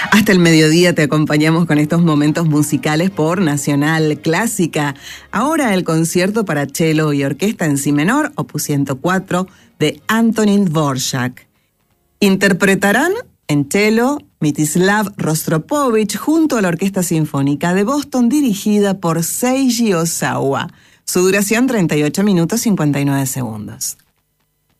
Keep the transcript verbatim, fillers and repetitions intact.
Hasta el mediodía te acompañamos con estos momentos musicales por Nacional Clásica. Ahora el concierto para cello y orquesta en si menor, opus ciento cuatro, de Antonín Dvorak. Interpretarán en cello Mstislav Rostropovich junto a la Orquesta Sinfónica de Boston dirigida por Seiji Ozawa. Su duración treinta y ocho minutos cincuenta y nueve segundos.